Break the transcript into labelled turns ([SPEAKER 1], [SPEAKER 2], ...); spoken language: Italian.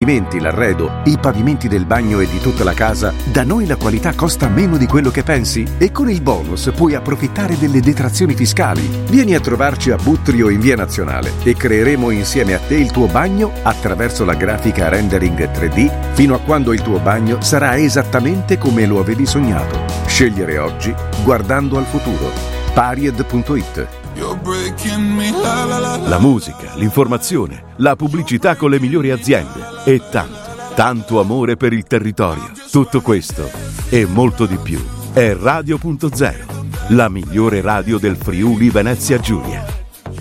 [SPEAKER 1] rivestimenti, l'arredo, i pavimenti del bagno e di tutta la casa, da noi la qualità costa meno di quello che pensi e con il bonus puoi approfittare delle detrazioni fiscali. Vieni a trovarci a Buttrio in Via Nazionale e creeremo insieme a te il tuo bagno attraverso la grafica rendering 3D fino a quando il tuo bagno sarà esattamente come lo avevi sognato. Scegliere oggi guardando al futuro. Paried.it.
[SPEAKER 2] La musica, l'informazione, la pubblicità con le migliori aziende e tanto amore per il territorio. Tutto questo e molto di più è Radio.0, la migliore radio del Friuli Venezia Giulia.